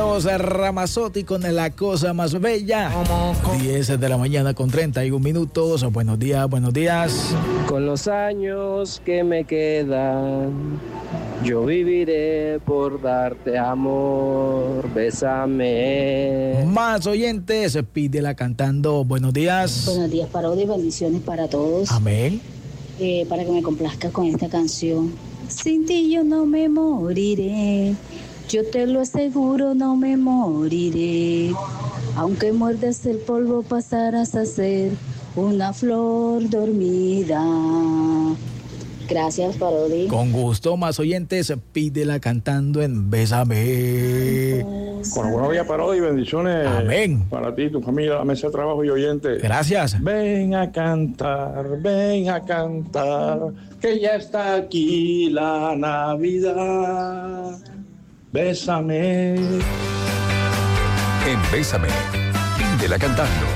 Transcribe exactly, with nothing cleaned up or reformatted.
Eros Ramazzotti con La Cosa Más Bella. diez de la mañana con treinta y un minutos. Buenos días, buenos días. Con los años que me quedan, yo viviré por darte amor. Bésame. Más oyentes, pídela cantando. Buenos días. Buenos días, Parodi. Bendiciones para todos. Amén. Eh, para que me complazcas con esta canción. Sin ti yo no me moriré. Yo te lo aseguro, no me moriré. Aunque muerdas el polvo, pasarás a ser una flor dormida. Gracias, Parodi. Con gusto, más oyentes, pídela cantando en Bésame. Con buenos días, Parodi, bendiciones. Amén. Para ti, tu familia, la mesa de trabajo y oyentes. Gracias. Ven a cantar, ven a cantar, que ya está aquí la Navidad. Bésame. En Bésame, pídela cantando.